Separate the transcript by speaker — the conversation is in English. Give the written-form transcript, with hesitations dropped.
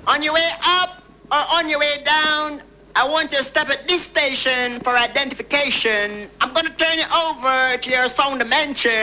Speaker 1: On your way up or on your way down, I want you to stop at this station for identification. I'm going to turn you over to your sound dimension.